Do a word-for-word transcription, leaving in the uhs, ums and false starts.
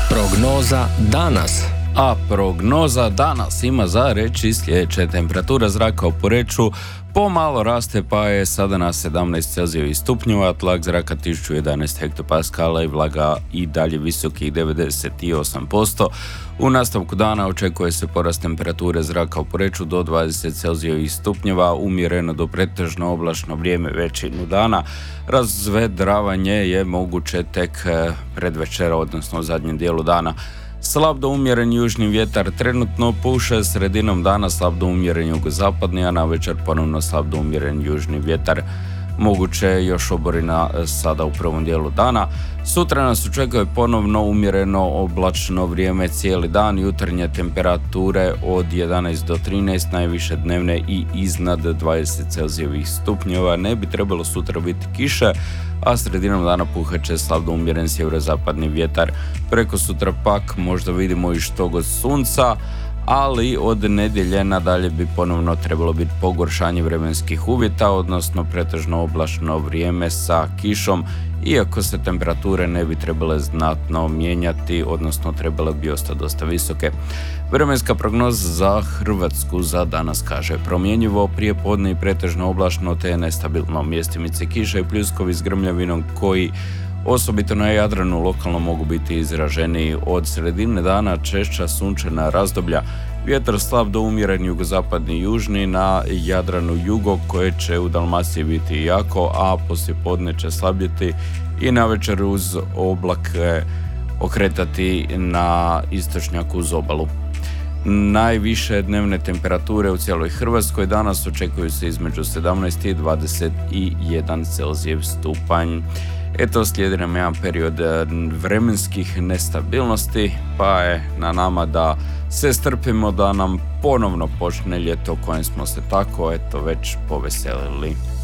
Prognoza danas. A prognoza danas ima za reći sljedeće. Temperatura zraka u Poreču pomalo raste pa je sada na sedamnaest celzijevih stupnjeva, tlak zraka tisuću jedanaest hektopaskala i vlaga i dalje visokih devedeset osam posto. U nastavku dana očekuje se porast temperature zraka u Poreču do dvadeset celzijevih stupnjeva, umjereno do pretežno oblačno vrijeme većinu dana. Razvedravanje je moguće tek pred večera, odnosno u zadnjem dijelu dana. Slab do umjeren južni vjetar trenutno puše, sredinom dana slab do umjeren jugozapadni, a navečer ponovno slab do umjeren južni vjetar. Moguće je još oborina sada u prvom dijelu dana. Sutra nas očekuje ponovno umjereno oblačno vrijeme cijeli dan, jutarnje temperature od jedanaest do trinaest, najviše dnevne i iznad dvadeset celzijevih stupnjeva. Ne bi trebalo sutra biti kiše, a sredinom dana puhat će slab do umjeren sjeverozapadni vjetar. Preko sutra pak možda vidimo i štogod sunca, ali od nedjelje nadalje bi ponovno trebalo biti pogoršanje vremenskih uvjeta, odnosno pretežno oblačno vrijeme sa kišom, iako se temperature ne bi trebale znatno mijenjati, odnosno trebale bi ostati dosta visoke. Vremenska prognoza za Hrvatsku za danas kaže: promjenjivo prije podne i pretežno oblačno te nestabilno, mjestimice kiše i pljuskovi s grmljavinom koji osobito na Jadranu lokalno mogu biti izraženiji. Od sredine dana češća sunčana razdoblja, vjetar slab do umjeren jugozapadni i južni, na Jadranu jugo koje će u Dalmaciji biti jako, a poslije podne će slabjeti i navečer uz oblake okretati na istočnjaku uz obalu. Najviše dnevne temperature u cijeloj Hrvatskoj danas očekuju se između sedamnaest i dvadeset jedan celzijev stupanj. Eto, slijedi nam jedan period vremenskih nestabilnosti, pa je na nama da se strpimo da nam ponovno počne ljeto kojem smo se tako eto već poveselili.